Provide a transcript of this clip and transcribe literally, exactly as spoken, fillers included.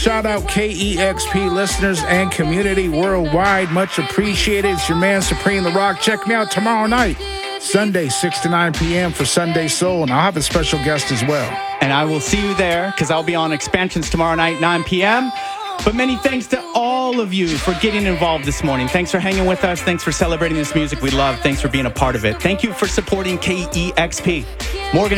shout out K E X P listeners and community worldwide. Much appreciated. It's your man, Supreme The Rock. Check me out tomorrow night, Sunday, six to nine p.m. for Sunday Soul, and I'll have a special guest as well. And I will see you there because I'll be on Expansions tomorrow night, nine p.m. But many thanks to all of you for getting involved this morning. Thanks for hanging with us. Thanks for celebrating this music we love. Thanks for being a part of it. Thank you for supporting K E X P. Morgan